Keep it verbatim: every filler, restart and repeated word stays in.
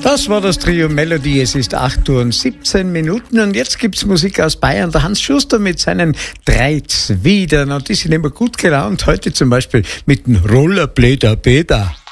Das war das Trio Melody. Es ist acht Uhr und siebzehn Minuten und jetzt gibt's Musik aus Bayern. Der Hans Schuster mit seinen drei Zwiedern und die sind immer gut gelaunt. Heute zum Beispiel mit dem Rollerbläder Bäder.